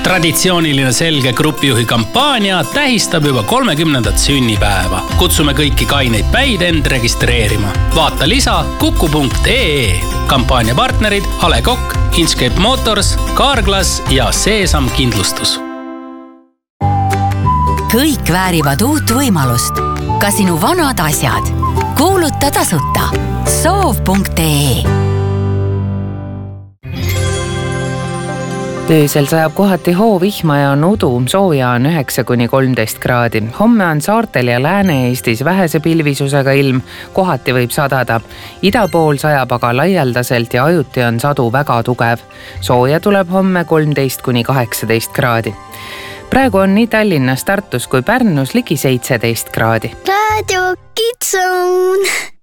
Traditsiooniline selge grupijuhi kampaania tähistab juba 30. sünnipäeva. Kutsume kõiki kaineid päid end registreerima. Vaata lisa kuku.ee. Kampaania partnerid A. Le Coq, Inchcape Motors, Carglass ja Seesam Kindlustus. Kõik väärivad uut võimalust. Ka sinu vanad asjad. Kuuluta tasuta. Soov.ee. Öösel sajab kohati hoovihma ja on udu, sooja on 9–13 kraadi. Homme on saartel ja Lääne-Eestis vähese pilvisusega ilm, kohati võib sadada. Ida pool sajab aga laialdaselt ja ajuti on sadu väga tugev. Sooja tuleb homme 13–18 kraadi. Praegu on nii Tallinnas, Tartus kui Pärnus ligi 17 kraadi. Radio Kids Zone.